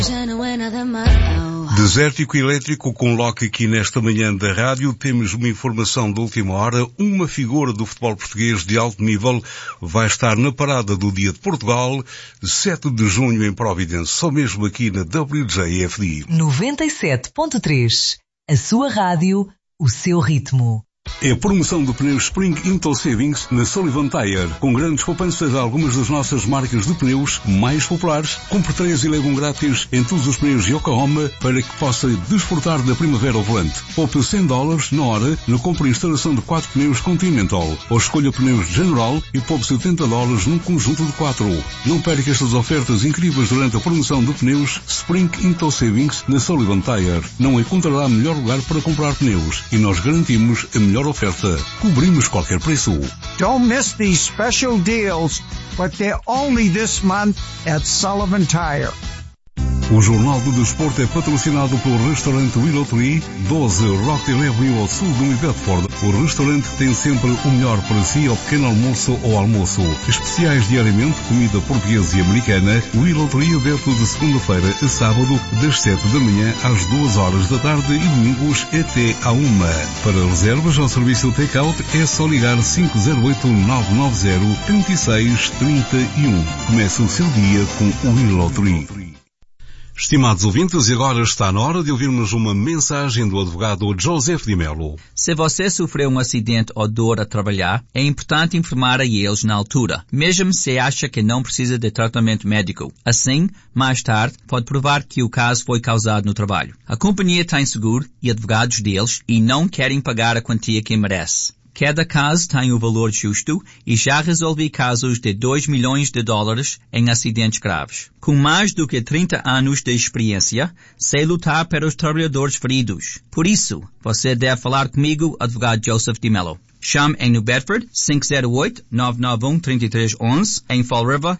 Já não é nada mal. Desértico elétrico com Loki aqui nesta manhã da rádio. Temos uma informação de última hora. Uma figura do futebol português de alto nível vai estar na parada do Dia de Portugal, 7 de junho em Providência, só mesmo aqui na WJFD. 97.3. A sua rádio, o seu ritmo. É a promoção do pneu Spring Into Savings na Sullivan Tire, com grandes poupanças a algumas das nossas marcas de pneus mais populares. Compre 3 e leve um grátis em todos os pneus Yokohama para que possa desfrutar da primavera ao volante. Poupe $100 na hora na compra e instalação de 4 pneus Continental, ou escolha pneus General e poupe $70 num conjunto de 4. Não perca estas ofertas incríveis durante a promoção de pneus Spring Into Savings na Sullivan Tire. Não encontrará melhor lugar para comprar pneus e nós garantimos a melhor oferta. Cobrimos qualquer preço. Don't miss these special deals, but they're only this month at Sullivan Tire. O Jornal do Desporto é patrocinado pelo restaurante Willow Tree, 12 Rockdale Avenue ao sul de Bedford. O restaurante tem sempre o melhor para si ao pequeno almoço ou almoço. Especiais diariamente, comida portuguesa e americana. Willow Tree aberto de segunda-feira a sábado, das 7 da manhã às 2 horas da tarde e domingos até à 1. Para reservas ao serviço take-out é só ligar 508-990-3631. Comece o seu dia com o Willow Tree. Estimados ouvintes, e agora está na hora de ouvirmos uma mensagem do advogado Joseph Di Mello. Se você sofreu um acidente ou dor a trabalhar, é importante informar a eles na altura, mesmo se acha que não precisa de tratamento médico. Assim, mais tarde, pode provar que o caso foi causado no trabalho. A companhia tem seguro e advogados deles e não querem pagar a quantia que merece. Cada caso tem o valor justo e já resolvi casos de $2 milhões em acidentes graves. Com mais do que 30 anos de experiência, sei lutar pelos trabalhadores feridos. Por isso, você deve falar comigo, advogado Joseph Di Mello. Chame em New Bedford, 508-991-3311, em Fall River,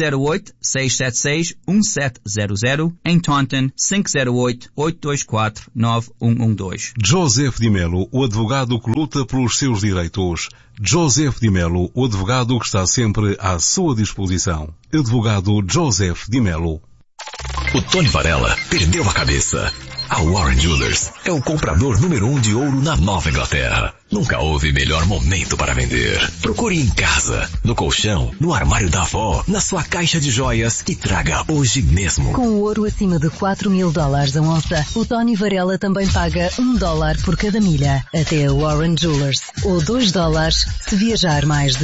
508-676-1700, em Taunton, 508-824-9112. Joseph Di Mello, o advogado que luta pelos seus direitos. Joseph Di Mello, o advogado que está sempre à sua disposição. Advogado Joseph Di Mello. O Tony Varela perdeu a cabeça. A Warren Jewelers é o comprador número 1 de ouro na Nova Inglaterra. Nunca houve melhor momento para vender. Procure em casa, no colchão, no armário da avó, na sua caixa de joias e traga hoje mesmo. Com o ouro acima de $4.000 a onça, o Tony Varela também paga $1 por cada milha. Até a Warren Jewelers. Ou $2 se viajar mais de